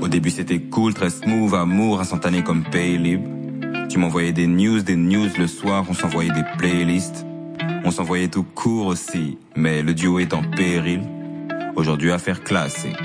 Au début c'était cool, très smooth, amour instantané comme pay libre. Tu m'envoyais des news le soir, on s'envoyait des playlists. On s'envoyait tout court aussi, mais le duo est en péril. Aujourd'hui affaire classée.